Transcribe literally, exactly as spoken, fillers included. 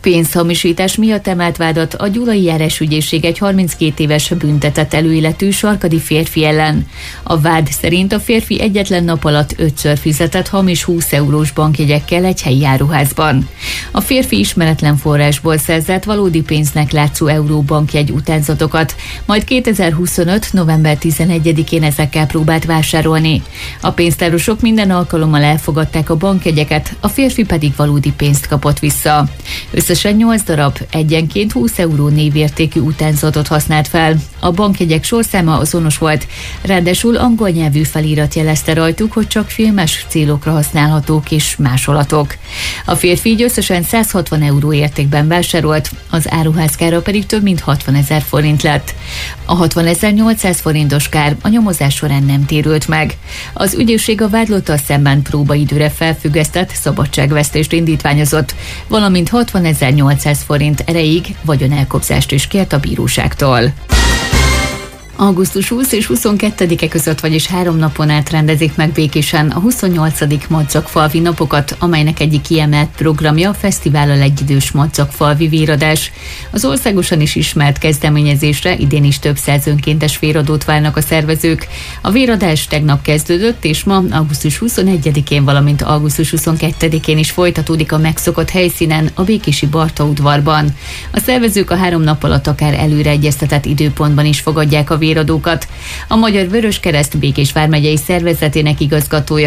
Pénzhamisítás miatt emelt vádat a Gyulai Járásügyészség egy harminckét éves büntetett előéletű sarkadi férfi ellen. A vád szerint a férfi egyetlen nap alatt ötször fizetett hamis húsz eurós bankjegyekkel egy helyi áruházban. A férfi ismeretlen forrásból szerzett valódi pénznek látszó euró bankjegy utánzatokat, majd kétezer-huszonöt. november tizenegyedikén ezekkel próbált vásárolni. A pénztárosok minden alkalommal elfogadták a bankjegyeket, a férfi pedig valódi pénzt kapott vissza. Összesen nyolc darab, egyenként húsz euró névértékű utánzatot használt fel. A bankjegyek sorszáma azonos volt, ráadásul angol nyelvű felirat jelezte rajtuk, hogy csak filmes célokra használhatók és másolatok. A férfi így összesen száz hatvan euró értékben vásárolt, az áruházkára pedig több mint hatvanezer forint lett. A hatvanezer-nyolcszáz forintos kár a nyomozás során nem térült meg. Az ügyészség a vádlottal szemben próbaidőre felfüggesztett szabadságvesztést indítványozott, valamint hatvanezer-nyolcszáz forint erejéig vagyonelkobzást is kért a bíróságtól. augusztus huszadika és huszonkettedike között, vagyis három napon át rendezik meg békésen a huszonnyolcadik madzagfalvi napokat, amelynek egyik kiemelt programja a fesztivállal egyidős madzagfalvi véradás. Az országosan is ismert kezdeményezésre idén is több száz önkéntes véradót várnak a szervezők. A véradás tegnap kezdődött, és ma augusztus huszonegyedikén, valamint augusztus huszonkettedikén is folytatódik a megszokott helyszínen, a békési Barta udvarban. A szervezők a három nap alatt akár előre egyeztetett időpontban is fogadják a véradókat. A Magyar Vöröskereszt Békés vármegyei szervezetének igazgatója